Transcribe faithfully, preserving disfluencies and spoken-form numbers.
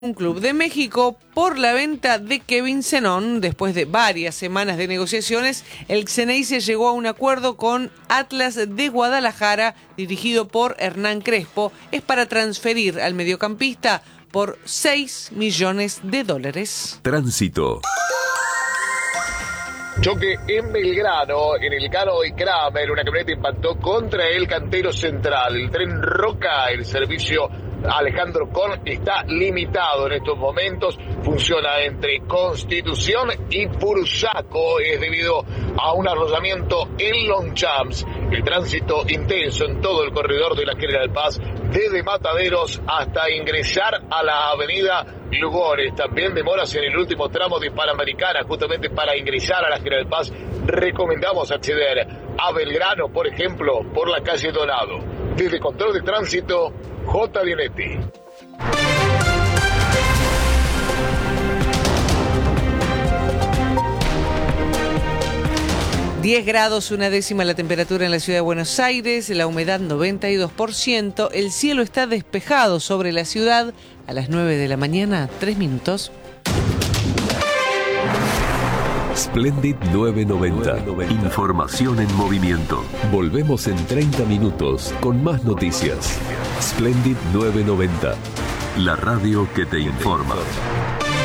Un club de México por la venta de Kevin Zenón. Después de varias semanas de negociaciones, el Xeneize llegó a un acuerdo con Atlas de Guadalajara, dirigido por Hernán Crespo. Es para transferir al mediocampista por seis millones de dólares. Tránsito. Choque en Belgrano, en el Cano y Kramer, una camioneta impactó contra el cantero central. El tren Roca, el servicio Alejandro Korn, está limitado en estos momentos. Funciona entre Constitución y Bursaco. Es debido a un arrollamiento en Longchamps. El tránsito intenso en todo el corredor de la General Paz, desde Mataderos hasta ingresar a la avenida Lugones. También demoras en el último tramo de Panamericana, justamente para ingresar a la General Paz. Recomendamos acceder a Belgrano, por ejemplo, por la calle Donado. Desde Control de Tránsito, J. Dionetti. diez grados, una décima la temperatura en la ciudad de Buenos Aires, la humedad noventa y dos por ciento, el cielo está despejado sobre la ciudad. A las nueve de la mañana, tres minutos. Splendid nueve noventa. Información en movimiento. Volvemos en treinta minutos con más noticias. Splendid nueve noventa. La radio que te informa.